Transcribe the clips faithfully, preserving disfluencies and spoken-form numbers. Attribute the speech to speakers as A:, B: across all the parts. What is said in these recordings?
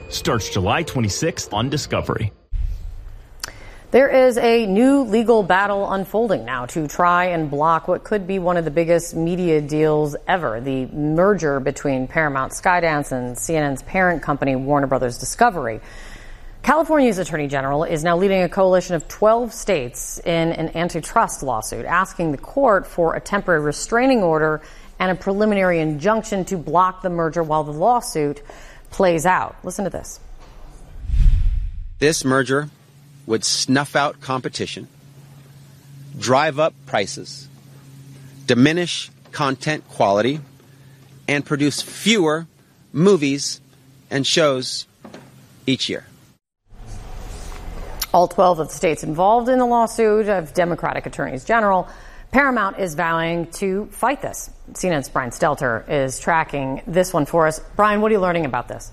A: Starts July twenty-sixth on Discovery.
B: There is a new legal battle unfolding now to try and block what could be one of the biggest media deals ever, the merger between Paramount Skydance and C N N's parent company, Warner Brothers Discovery. California's Attorney General is now leading a coalition of twelve states in an antitrust lawsuit, asking the court for a temporary restraining order and a preliminary injunction to block the merger while the lawsuit plays out. Listen to this.
C: This merger would snuff out competition, drive up prices, diminish content quality, and produce fewer movies and shows each year.
B: All twelve of the states involved in the lawsuit of Democratic attorneys general. Paramount is vowing to fight this. C N N's Brian Stelter is tracking this one for us. Brian, what are you learning about this?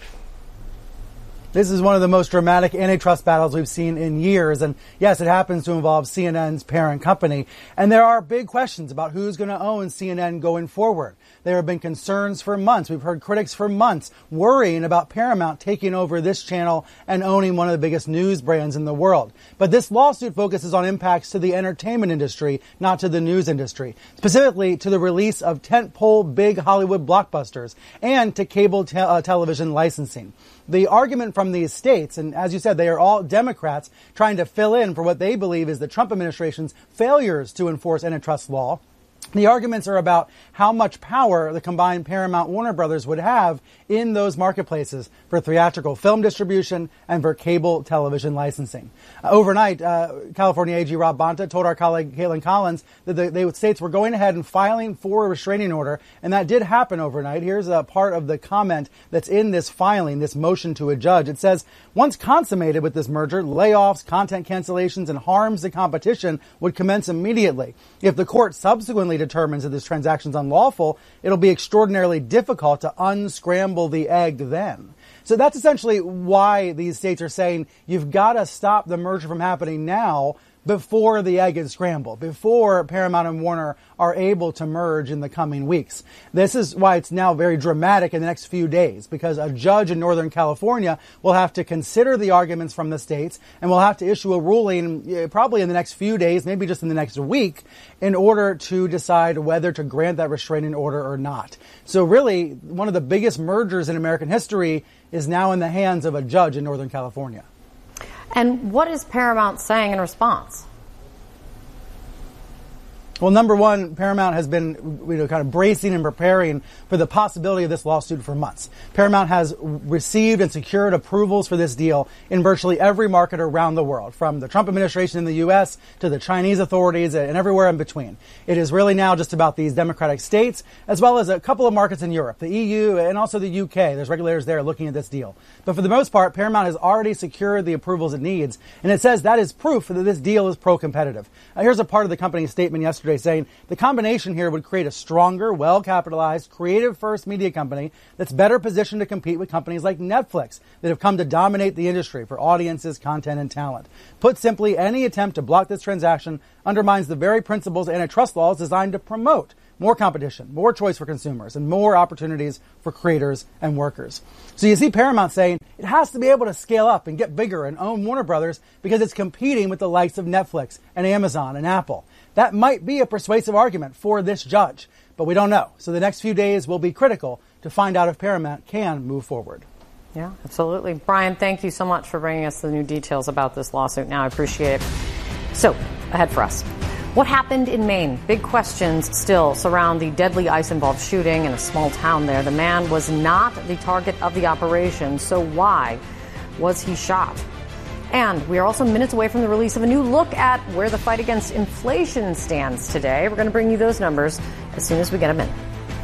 D: This is one of the most dramatic antitrust battles we've seen in years. And yes, it happens to involve C N N's parent company. And there are big questions about who's going to own C N N going forward. There have been concerns for months. We've heard critics for months worrying about Paramount taking over this channel and owning one of the biggest news brands in the world. But this lawsuit focuses on impacts to the entertainment industry, not to the news industry, specifically to the release of tentpole big Hollywood blockbusters and to cable te- uh, television licensing. The argument from these states, and as you said, they are all Democrats trying to fill in for what they believe is the Trump administration's failures to enforce antitrust law. The arguments are about how much power the combined Paramount Warner Brothers would have in those marketplaces for theatrical film distribution and for cable television licensing. Uh, overnight, uh, California A G Rob Bonta told our colleague Caitlin Collins that the, the states were going ahead and filing for a restraining order, and that did happen overnight. Here's a part of the comment that's in this filing, this motion to a judge. It says, once consummated with this merger, layoffs, content cancellations, and harms to competition would commence immediately. If the court subsequently determines that this transaction is unlawful, it'll be extraordinarily difficult to unscramble the egg then. So that's essentially why these states are saying you've got to stop the merger from happening now before the egg is scrambled, before Paramount and Warner are able to merge in the coming weeks. This is why it's now very dramatic in the next few days, because a judge in Northern California will have to consider the arguments from the states and will have to issue a ruling probably in the next few days, maybe just in the next week, in order to decide whether to grant that restraining order or not. So really, one of the biggest mergers in American history is now in the hands of a judge in Northern California.
B: And what is Paramount saying in response?
D: Well, number one, Paramount has been, you know, kind of bracing and preparing for the possibility of this lawsuit for months. Paramount has received and secured approvals for this deal in virtually every market around the world, from the Trump administration in the U S to the Chinese authorities and everywhere in between. It is really now just about these Democratic states, as well as a couple of markets in Europe, the E U and also the U K. There's regulators there looking at this deal. But for the most part, Paramount has already secured the approvals it needs, and it says that is proof that this deal is pro-competitive. Now, here's a part of the company's statement yesterday saying the combination here would create a stronger, well-capitalized, creative-first media company that's better positioned to compete with companies like Netflix that have come to dominate the industry for audiences, content, and talent. Put simply, any attempt to block this transaction undermines the very principles antitrust law is designed to promote: more competition, more choice for consumers, and more opportunities for creators and workers. So you see Paramount saying it has to be able to scale up and get bigger and own Warner Brothers because it's competing with the likes of Netflix and Amazon and Apple. That might be a persuasive argument for this judge, but we don't know. So the next few days will be critical to find out if Paramount can move forward.
B: Yeah, absolutely. Brian, thank you so much for bringing us the new details about this lawsuit. Now I appreciate it. So, ahead for us. What happened in Maine? Big questions still surround the deadly ice-involved shooting in a small town there. The man was not the target of the operation, so why was he shot? And we are also minutes away from the release of a new look at where the fight against inflation stands today. We're going to bring you those numbers as soon as we get them in.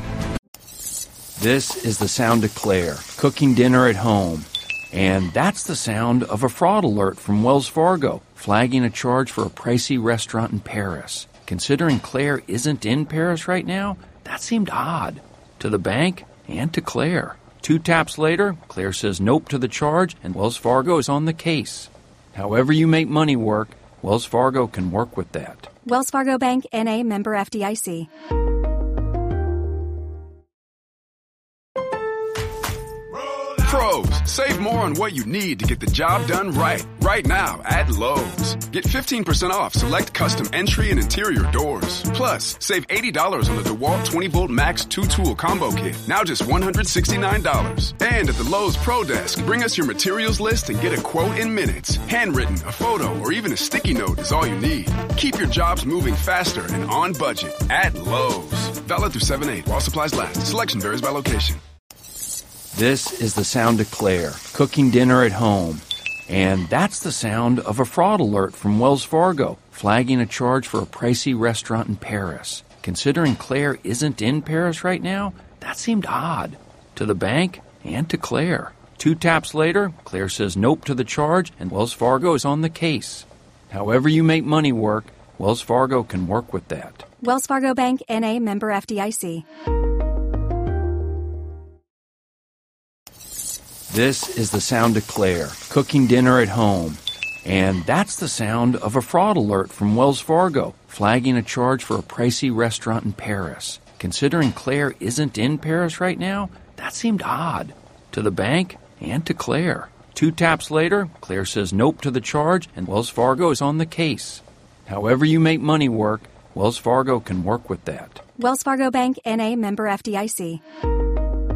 E: This is the sound of Claire cooking dinner at home. And that's the sound of a fraud alert from Wells Fargo, flagging a charge for a pricey restaurant in Paris. Considering Claire isn't in Paris right now, that seemed odd to the bank and to Claire. Two taps later, Claire says nope to the charge, and Wells Fargo is on the case. However you make money work, Wells Fargo can work with that.
F: Wells Fargo Bank, N A, member F D I C.
G: Pros, save more on what you need to get the job done right. Right now at Lowe's. Get fifteen percent off select custom entry and interior doors. Plus, save eighty dollars on the DeWalt twenty volt Max two tool combo kit. Now just one hundred sixty-nine dollars. And at the Lowe's Pro Desk, bring us your materials list and get a quote in minutes. Handwritten, a photo, or even a sticky note is all you need. Keep your jobs moving faster and on budget at Lowe's. Valid through seven eight while supplies last. Selection varies by location.
E: This is the sound of Claire, cooking dinner at home. And that's the sound of a fraud alert from Wells Fargo, flagging a charge for a pricey restaurant in Paris. Considering Claire isn't in Paris right now, that seemed odd. To the bank and to Claire. Two taps later, Claire says nope to the charge, and Wells Fargo is on the case. However you make money work, Wells Fargo can work with that.
F: Wells Fargo Bank, N A, member F D I C.
E: This is the sound of Claire, cooking dinner at home. And that's the sound of a fraud alert from Wells Fargo, flagging a charge for a pricey restaurant in Paris. Considering Claire isn't in Paris right now, that seemed odd. To the bank and to Claire. Two taps later, Claire says nope to the charge, and Wells Fargo is on the case. However you make money work, Wells Fargo can work with that.
F: Wells Fargo Bank, N A, member F D I C.